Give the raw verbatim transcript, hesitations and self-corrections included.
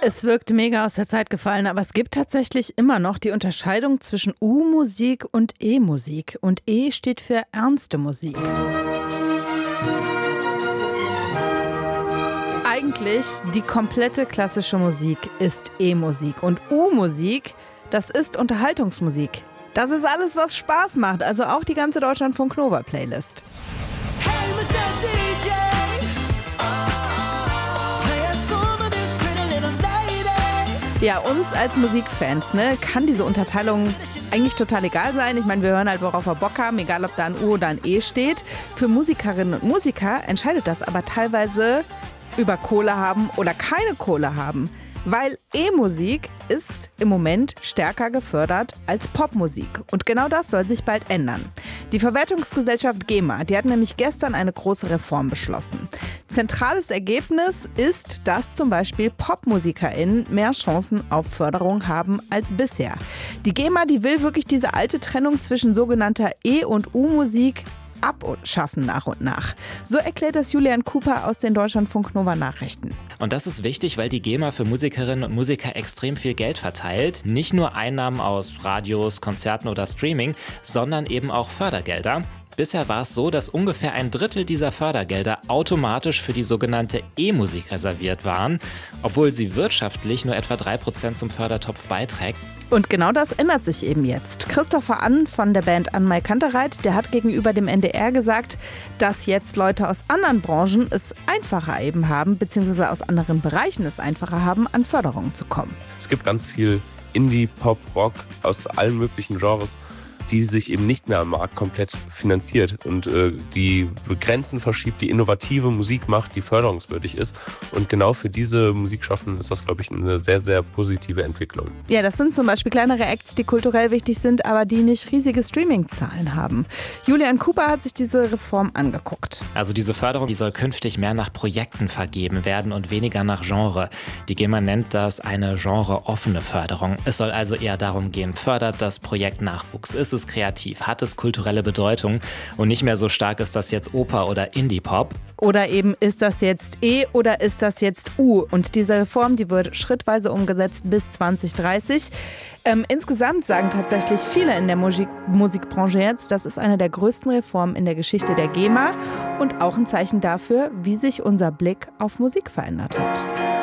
Es wirkt mega aus der Zeit gefallen, aber es gibt tatsächlich immer noch die Unterscheidung zwischen U-Musik und E-Musik. Und E steht für ernste Musik. Eigentlich die komplette klassische Musik ist E-Musik und U-Musik, das ist Unterhaltungsmusik. Das ist alles, was Spaß macht, also auch die ganze Deutschlandfunk Nova Playlist. Hey, Mister D J, oh, play a song of this pretty little lady. Ja, uns als Musikfans, ne, kann diese Unterteilung eigentlich total egal sein. Ich meine, wir hören halt, worauf wir Bock haben, egal ob da ein U oder ein E steht. Für Musikerinnen und Musiker entscheidet das aber teilweise über Kohle haben oder keine Kohle haben. Weil E-Musik ist im Moment stärker gefördert als Popmusik. Und genau das soll sich bald ändern. Die Verwertungsgesellschaft GEMA, die hat nämlich gestern eine große Reform beschlossen. Zentrales Ergebnis ist, dass zum Beispiel PopmusikerInnen mehr Chancen auf Förderung haben als bisher. Die GEMA, die will wirklich diese alte Trennung zwischen sogenannter E- und U-Musik abschaffen nach und nach. So erklärt das Julian Cooper aus den Deutschlandfunk Nova Nachrichten. Und das ist wichtig, weil die GEMA für Musikerinnen und Musiker extrem viel Geld verteilt. Nicht nur Einnahmen aus Radios, Konzerten oder Streaming, sondern eben auch Fördergelder. Bisher war es so, dass ungefähr ein Drittel dieser Fördergelder automatisch für die sogenannte E-Musik reserviert waren, obwohl sie wirtschaftlich nur etwa drei Prozent zum Fördertopf beiträgt. Und genau das ändert sich eben jetzt. Christopher Ann von der Band Anmai Kantereit, der hat gegenüber dem N D R gesagt, dass jetzt Leute aus anderen Branchen es einfacher eben haben, beziehungsweise aus anderen Bereichen es einfacher haben, an Förderungen zu kommen. Es gibt ganz viel Indie, Pop, Rock aus allen möglichen Genres, die sich eben nicht mehr am Markt komplett finanziert und äh, die Grenzen verschiebt, die innovative Musik macht, die förderungswürdig ist. Und genau für diese Musikschaffenden ist das, glaube ich, eine sehr, sehr positive Entwicklung. Ja, das sind zum Beispiel kleinere Acts, die kulturell wichtig sind, aber die nicht riesige Streaming-Zahlen haben. Julian Cooper hat sich diese Reform angeguckt. Also diese Förderung, die soll künftig mehr nach Projekten vergeben werden und weniger nach Genre. Die GEMA nennt das eine genreoffene Förderung. Es soll also eher darum gehen, fördert das Projekt Nachwuchs. Ist es kreativ? Hat es kulturelle Bedeutung? Und nicht mehr so stark, ist das jetzt Oper oder Indie-Pop? Oder eben, ist das jetzt E oder ist das jetzt U? Und diese Reform, die wird schrittweise umgesetzt bis zwanzig dreißig. Ähm, insgesamt sagen tatsächlich viele in der Musik- Musikbranche jetzt, das ist eine der größten Reformen in der Geschichte der GEMA und auch ein Zeichen dafür, wie sich unser Blick auf Musik verändert hat.